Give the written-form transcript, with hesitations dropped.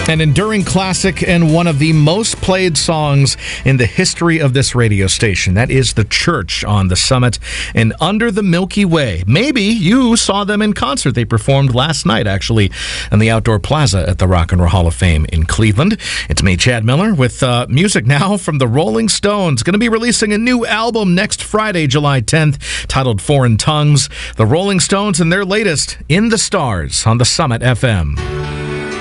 An enduring classic and one of the most played songs in the history of this radio station. That is The Church on the Summit and Under the Milky Way. Maybe you saw them in concert. They performed last night, actually, in the Outdoor Plaza at the Rock and Roll Hall of Fame in Cleveland. It's me, Chad Miller, with music now from the Rolling Stones. Going to be releasing a new album next Friday, July 10th, titled Foreign Tongues. The Rolling Stones and their latest, In the Stars, on the Summit FM.